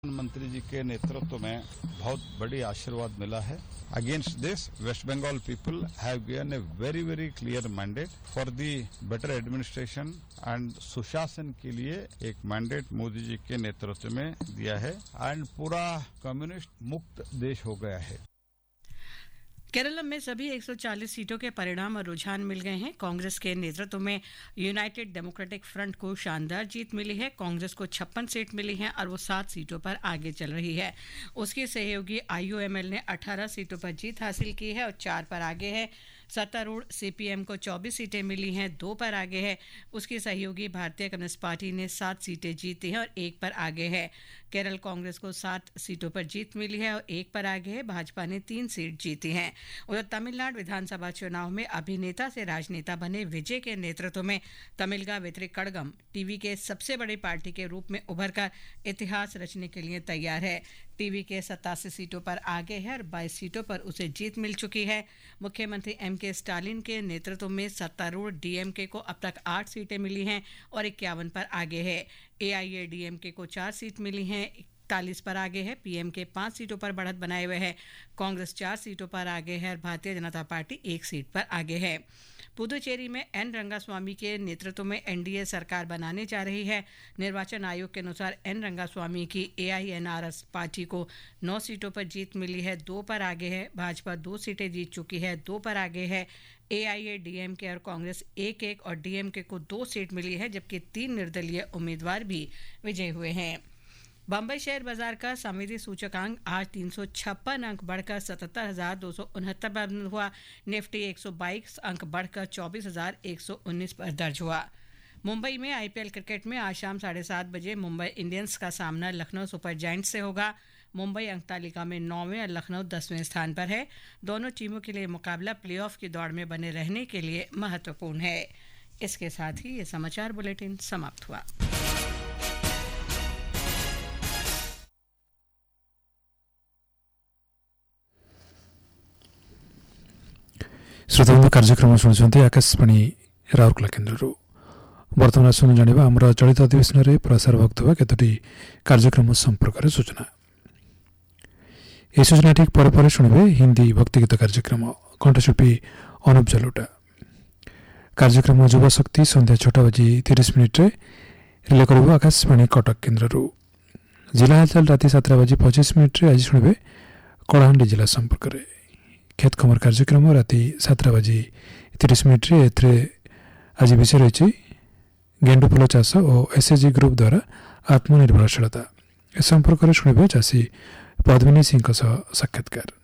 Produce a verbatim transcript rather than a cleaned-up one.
प्रधानमंत्री जी के नेतृत्व में बहुत बड़ी आशीर्वाद मिला है। Against this waste Bengal people have given a very very clear mandate for the better administration and सुशासन के लिए एक मैंडेट मोदी जी के नेतृत्व में दिया है एंड पूरा कम्युनिस्ट मुक्त देश हो गया है। केरल में सभी एक सौ चालीस सीटों के परिणाम और रुझान मिल गए हैं। कांग्रेस के नेतृत्व में यूनाइटेड डेमोक्रेटिक फ्रंट को शानदार जीत मिली है। कांग्रेस को छप्पन सीट मिली हैं और वो सात सीटों पर आगे चल रही है। उसकी सहयोगी आईयूएमएल ने अठारह सीटों पर जीत हासिल की है और चार पर आगे है। सत्तारूढ़ सीपीएम को चौबीस सीटें मिली हैं, दो पर आगे है। उसकी सहयोगी भारतीय कम्युनिस्ट पार्टी ने सात सीटें जीती हैं और एक पर आगे है। केरल कांग्रेस को सात सीटों पर जीत मिली है और एक पर आगे है। भाजपा ने तीन सीट जीती हैं। उधर तमिलनाडु विधानसभा चुनाव में अभिनेता से राजनेता बने विजय के नेतृत्व में तमिलगा वेत्रिक कड़गम टीवी के सबसे बड़ी पार्टी के रूप में उभर कर इतिहास रचने के लिए तैयार है। टीवी के सत्तासी सीटों पर आगे है और बाईस सीटों पर उसे जीत मिल चुकी है। मुख्यमंत्री एम के स्टालिन के नेतृत्व में सत्तारूढ़ डीएमके को अब तक आठ सीटें मिली हैं और इक्यावन पर आगे है। एआईएडीएमके को चार सीट मिली हैं, इकतालीस पर आगे है। पीएम के पांच सीटों पर बढ़त बनाए हुए है। कांग्रेस चार सीटों पर आगे है और भारतीय जनता पार्टी एक सीट पर आगे है। पुदुचेरी में एन रंगास्वामी के नेतृत्व में एनडीए सरकार बनाने जा रही है। निर्वाचन आयोग के अनुसार एन रंगास्वामी की एआईएनआरएस पार्टी को नौ सीटों पर जीत मिली है, दो पर आगे है। भाजपा दो सीटें जीत चुकी है, दो पर आगे है। एआईएडीएमके और कांग्रेस एक एक और डीएमके को दो सीट मिली है, जबकि तीन निर्दलीय उम्मीदवार भी विजयी हुए हैं। बम्बई शेयर बाजार का समिति सूचकांक आज तीन सौ छप्पन अंक बढ़कर सतहत्तर हजार दो सौ उनहत्तर पर बंद हुआ। निफ्टी एक सौ बाईस अंक बढ़कर चौबीस हजार एक सौ उन्नीस पर दर्ज हुआ। मुंबई में आईपीएल क्रिकेट में आज शाम साढ़े सात बजे मुंबई इंडियंस का सामना लखनऊ सुपर जायंट्स से होगा। मुंबई अंक तालिका में नौवें और लखनऊ दसवें स्थान पर है। दोनों टीमों के लिए मुकाबला प्लेऑफ की दौड़ में बने रहने के लिए महत्वपूर्ण है। इसके साथ ही ये समाचार बुलेटिन समाप्त हुआ। श्रोता कार्यक्रम शुणुंट आकाशवाणी राउरकेला केन्द्र बर्तमान शुणी जाना आम चलित अधिवेशन में प्रसार होगा केतोटी कार्यक्रम संपर्क सूचना। यह सूचना ठीक पर पर शुणवे हिंदी भक्तिगीत कार्यक्रम कंठशिल्पी अनुप जलोटा। कार्यक्रम युवा शक्ति संध्या छटा बजी तीस मिनिट्रे रिले कर आकाशवाणी कटक केन्द्र। जिला हालचाल राति सातटा बजी पचिश मिनिट्रे आज शुणवे कलाहांडी जिला संपर्क में। खेत खबर कार्यक्रम राति सातटा बजी तीस मिनिट्रे एथरे आज विषय रही गेंडुफुल चाष और एसएचजी ग्रुप द्वारा आत्मनिर्भरशीलता ए संपर्क में शुणवे चाषी पद्मिनी सिंह साक्षात्कार।